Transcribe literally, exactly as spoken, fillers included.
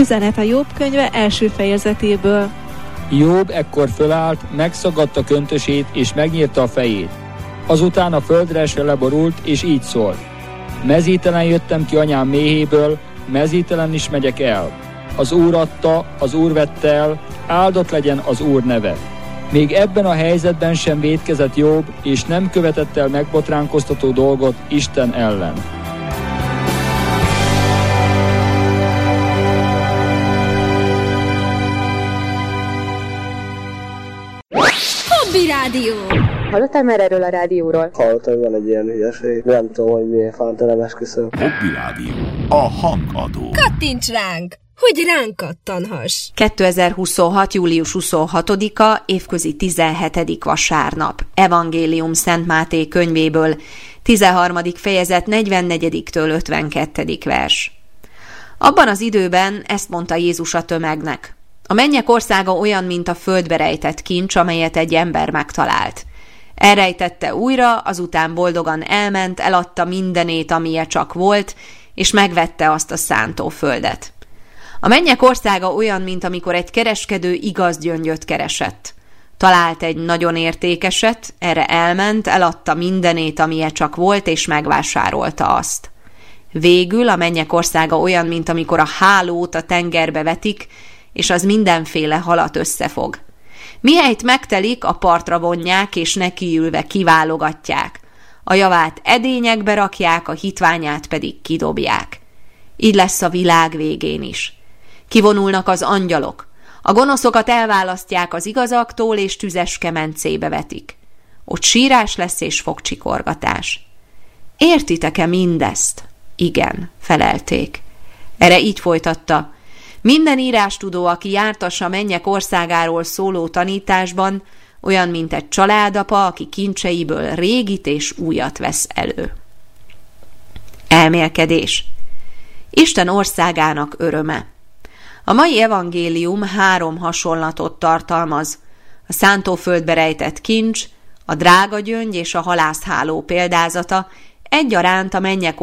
Üzenet a Jobb könyve első fejezetéből. Jobb ekkor fölállt, megszaggatta köntösét és megnyírta a fejét. Azután a földre esve leborult, és így szólt: mezítelen jöttem ki anyám méhéből, mezítelen is megyek el. Az Úr adta, az Úr vette el, áldott legyen az Úr neve. Még ebben a helyzetben sem vétkezett Jobb, és nem követett el megbotránkoztató dolgot Isten ellen. Hobby Rádió. Hallottál már erről a rádióról? Hallottam, hogy van egy ilyen hülyeség. Nem tudom, hogy miért fánta nem esküszöm. Hobby Rádió. A hangadó. Kattints ránk, hogy ránk kattanhass. kétezer-huszonhat. július huszonhatodika, évközi tizenhetedik vasárnap. Evangélium Szent Máté könyvéből, tizenharmadik fejezet negyvennegyedik-től ötvenkettedik vers. Abban az időben ezt mondta Jézus a tömegnek: a mennyek országa olyan, mint a földbe rejtett kincs, amelyet egy ember megtalált. Elrejtette újra, azután boldogan elment, eladta mindenét, amilyen csak volt, és megvette azt a szántóföldet. A mennyek országa olyan, mint amikor egy kereskedő igaz gyöngyöt keresett. Talált egy nagyon értékeset, erre elment, eladta mindenét, amilyen csak volt, és megvásárolta azt. Végül a mennyek országa olyan, mint amikor a hálót a tengerbe vetik, és az mindenféle halat összefog. Mihelyt megtelik, a partra vonják, és nekiülve kiválogatják. A javát edényekbe rakják, a hitványát pedig kidobják. Így lesz a világ végén is. Kivonulnak az angyalok. A gonoszokat elválasztják az igazaktól, és tüzes kemencébe vetik. Ott sírás lesz és fogcsikorgatás. Értitek-e mindezt? Igen, felelték. Erre így folytatta: minden írástudó, aki jártas a mennyek országáról szóló tanításban, olyan, mint egy családapa, aki kincseiből régit és újat vesz elő. Elmélkedés. Isten országának öröme. A mai evangélium három hasonlatot tartalmaz: a szántóföldbe rejtett kincs, a drága gyöngy és a halászháló példázata egyaránt a mennyek